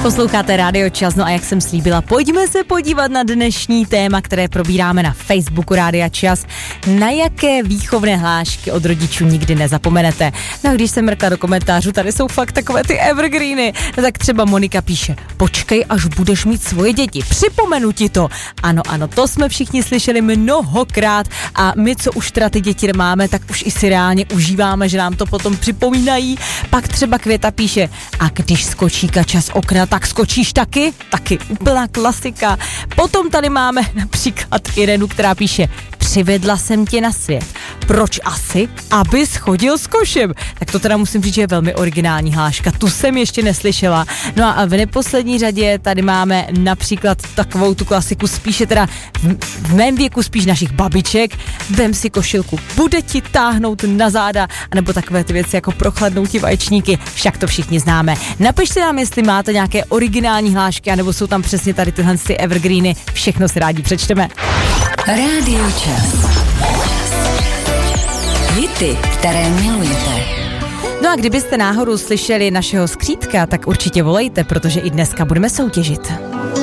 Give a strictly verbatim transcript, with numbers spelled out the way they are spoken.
Posloucháte Rádio Čas, no a jak jsem slíbila, pojďme se podívat na dnešní téma, které probíráme na Facebooku Rádia Čas. Na jaké výchovné hlášky od rodičů nikdy nezapomenete? No když jsem mrkla do komentářů, tady jsou fakt takové ty evergreeny. No tak třeba Monika píše, počkej, až budeš mít svoje děti, připomenu ti to. Ano, ano, to jsme všichni slyšeli mnohokrát a my, co už teda ty děti máme, tak už i si reálně užíváme, že nám to potom připomínají. Pak třeba Květa píše, a když skočí kača z okna, tak skočíš taky? Taky úplná klasika. Potom tady máme například Irenu, která píše, přivedla jsem tě na svět. Proč asi? Abys chodil s košem. Tak to teda musím říct, že je velmi originální hláška. Tu jsem ještě neslyšela. No a v neposlední řadě tady máme například takovou tu klasiku, spíše teda v, v mém věku spíš našich babiček. Vem si košilku, bude ti táhnout na záda, anebo takové ty věci jako prochladnout ti vaječníky. Však to všichni známe. Napište nám, jestli máte nějaké originální hlášky, anebo jsou tam přesně tady tyhle ty evergreeny. Všechno si rádi přečteme. Rádio Čas. Hity, které milujete. No a kdybyste náhodou slyšeli našeho skřítka, tak určitě volejte, protože i dneska budeme soutěžit.